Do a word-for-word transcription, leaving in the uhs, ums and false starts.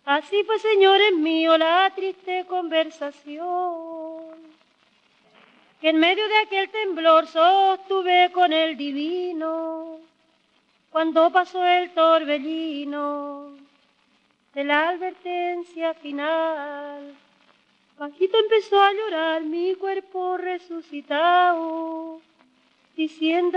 Así pues, señores míos, la triste conversación que en medio de aquel temblor sostuve con el divino, cuando pasó el torbellino de la advertencia final. Bajito empezó a llorar mi cuerpo resucitado, diciendo